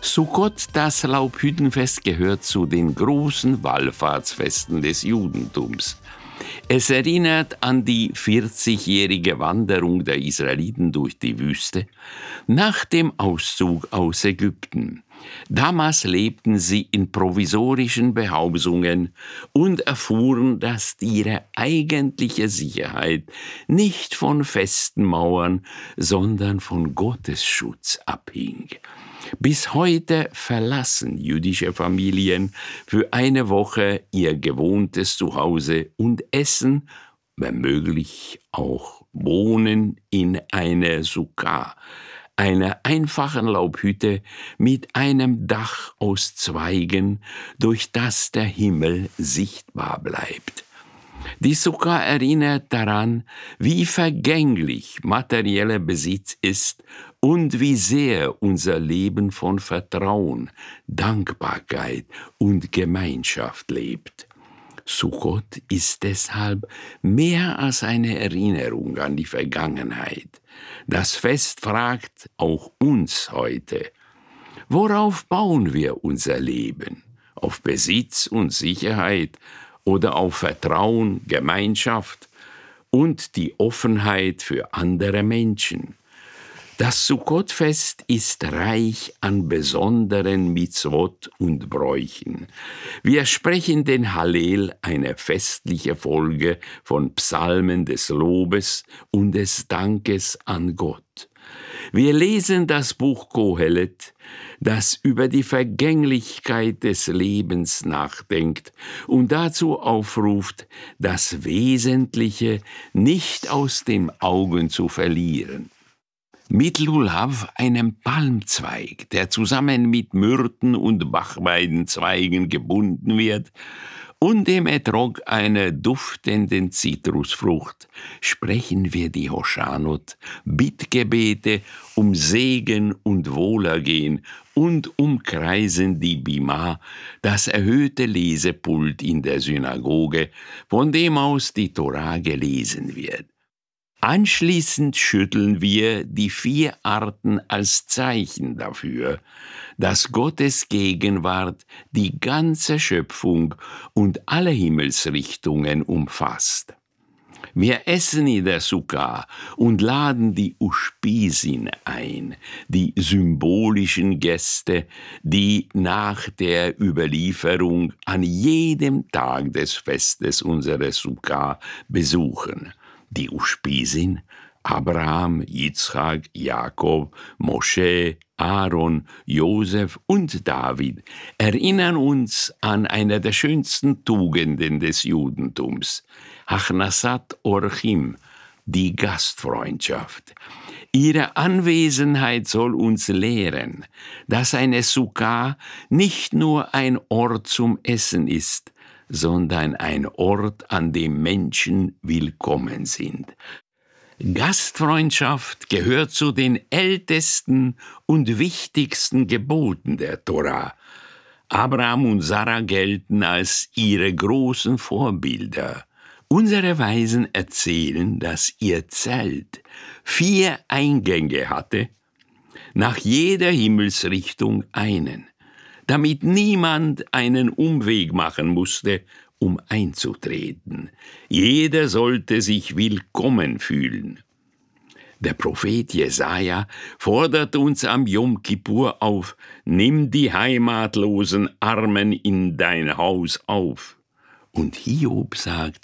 Sukkot, das Laubhüttenfest, gehört zu den großen Wallfahrtsfesten des Judentums. Es erinnert an die 40-jährige Wanderung der Israeliten durch die Wüste nach dem Auszug aus Ägypten. Damals lebten sie in provisorischen Behausungen und erfuhren, dass ihre eigentliche Sicherheit nicht von festen Mauern, sondern von Gottes Schutz abhing. Bis heute verlassen jüdische Familien für eine Woche ihr gewohntes Zuhause und essen, wenn möglich auch wohnen, in einer Sukkah, einer einfachen Laubhütte mit einem Dach aus Zweigen, durch das der Himmel sichtbar bleibt. Die Sukkah erinnert daran, wie vergänglich materieller Besitz ist und wie sehr unser Leben von Vertrauen, Dankbarkeit und Gemeinschaft lebt. Sukkot ist deshalb mehr als eine Erinnerung an die Vergangenheit. Das Fest fragt auch uns heute: Worauf bauen wir unser Leben? Auf Besitz und Sicherheit oder auf Vertrauen, Gemeinschaft und die Offenheit für andere Menschen? Das Sukkot-Fest ist reich an besonderen Mitzvot und Bräuchen. Wir sprechen den Hallel, eine festliche Folge von Psalmen des Lobes und des Dankes an Gott. Wir lesen das Buch Kohelet, das über die Vergänglichkeit des Lebens nachdenkt und dazu aufruft, das Wesentliche nicht aus den Augen zu verlieren. Mit Lulav, einem Palmzweig, der zusammen mit Myrten und Bachweidenzweigen gebunden wird, und dem Etrog einer duftenden Zitrusfrucht, sprechen wir die Hoschanot, Bittgebete um Segen und Wohlergehen und umkreisen die Bima, das erhöhte Lesepult in der Synagoge, von dem aus die Tora gelesen wird. Anschließend schütteln wir die 4 Arten als Zeichen dafür, dass Gottes Gegenwart die ganze Schöpfung und alle Himmelsrichtungen umfasst. Wir essen in der Sukkah und laden die Ushpisin ein, die symbolischen Gäste, die nach der Überlieferung an jedem Tag des Festes unsere Sukkah besuchen. Die Ushpisin, Abraham, Yitzchak, Jakob, Mosche, Aaron, Josef und David, erinnern uns an eine der schönsten Tugenden des Judentums, Hachnasat Orchim, die Gastfreundschaft. Ihre Anwesenheit soll uns lehren, dass eine Sukkah nicht nur ein Ort zum Essen ist, sondern ein Ort, an dem Menschen willkommen sind. Gastfreundschaft gehört zu den ältesten und wichtigsten Geboten der Tora. Abraham und Sarah gelten als ihre großen Vorbilder. Unsere Weisen erzählen, dass ihr Zelt 4 Eingänge hatte, nach jeder Himmelsrichtung einen, damit niemand einen Umweg machen musste, um einzutreten. Jeder sollte sich willkommen fühlen. Der Prophet Jesaja fordert uns am Jom Kippur auf: Nimm die heimatlosen Armen in dein Haus auf. Und Hiob sagt: